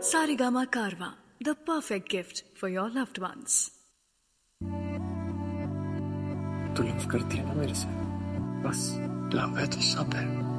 Saregama Karwaan, the perfect gift for your loved ones. तू love करती है ना मेरे से? बस लव है तो सब है।